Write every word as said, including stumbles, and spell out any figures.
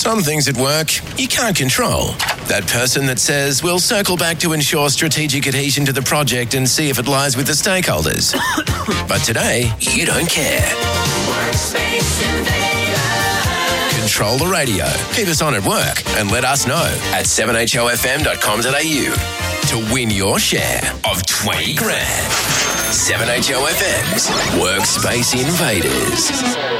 Some things at work you can't control. That person that says, we'll circle back to ensure strategic adhesion to the project and see if it lies with the stakeholders. But today, you don't care. Workspace Invader. Control the radio. Keep us on at work and let us know at seven h o f m dot com dot a u to win your share of twenty grand. seven H O F M's Workspace Invaders.